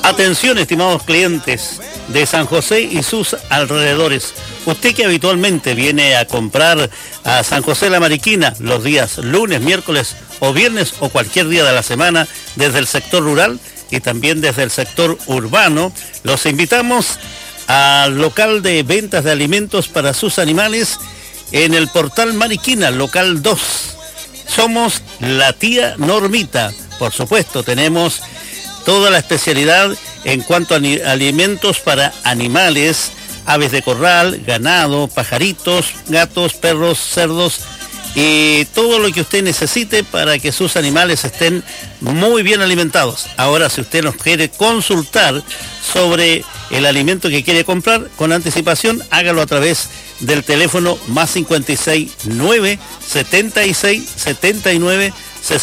Atención, estimados clientes de San José y sus alrededores. Usted que habitualmente viene a comprar a San José La Mariquina los días lunes, miércoles o viernes o cualquier día de la semana desde el sector rural y también desde el sector urbano, los invitamos al local de ventas de alimentos para sus animales en el portal Mariquina, local 2. Somos la tía Normita. Por supuesto, tenemos toda la especialidad en cuanto a alimentos para animales, aves de corral, ganado, pajaritos, gatos, perros, cerdos y todo lo que usted necesite para que sus animales estén muy bien alimentados. Ahora, si usted nos quiere consultar sobre el alimento que quiere comprar con anticipación, hágalo a través del teléfono más 56 9 76 79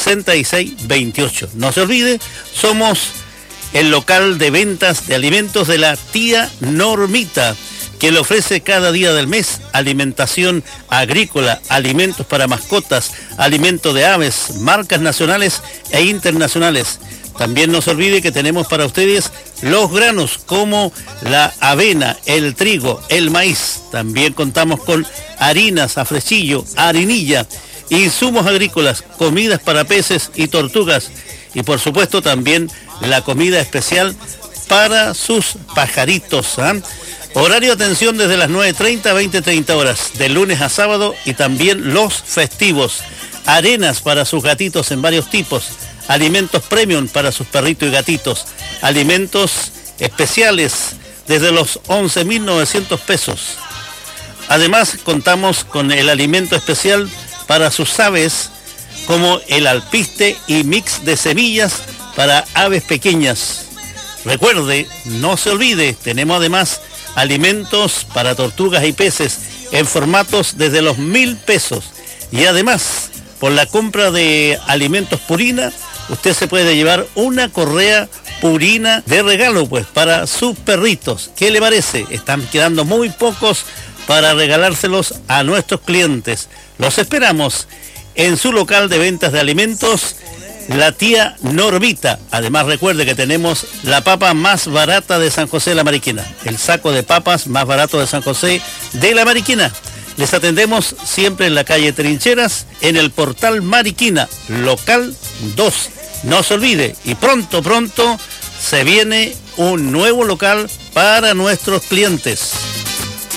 66 28. No se olvide, somos el local de ventas de alimentos de la tía Normita, que le ofrece cada día del mes alimentación agrícola, alimentos para mascotas, alimentos de aves, marcas nacionales e internacionales. También no se olvide que tenemos para ustedes los granos como la avena, el trigo, el maíz. También contamos con harinas, afrechillo, harinilla, insumos agrícolas, comidas para peces y tortugas. Y por supuesto también la comida especial para sus pajaritos. Horario de atención desde las 9:30 a 20:30 horas, de lunes a sábado y también los festivos. Arenas para sus gatitos en varios tipos. Alimentos premium para sus perritos y gatitos. Alimentos especiales desde los 11.900 pesos. Además, contamos con el alimento especial para sus aves, como el alpiste y mix de semillas para aves pequeñas. Recuerde, no se olvide, tenemos además alimentos para tortugas y peces en formatos desde los 1.000 pesos. Y además, por la compra de alimentos Purina, usted se puede llevar una correa Purina de regalo, pues, para sus perritos. ¿Qué le parece? Están quedando muy pocos para regalárselos a nuestros clientes. Los esperamos en su local de ventas de alimentos, la tía Normita. Además, recuerde que tenemos la papa más barata de San José de La Mariquina, el saco de papas más barato de San José de La Mariquina. Les atendemos siempre en la calle Trincheras, en el portal Mariquina, local 2. No se olvide, y pronto se viene un nuevo local para nuestros clientes.